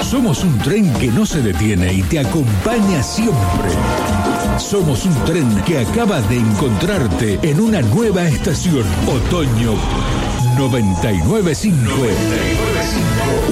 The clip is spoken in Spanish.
Somos un tren que no se detiene y te acompaña siempre. Somos un tren que acaba de encontrarte en una nueva estación. Otoño 99.5.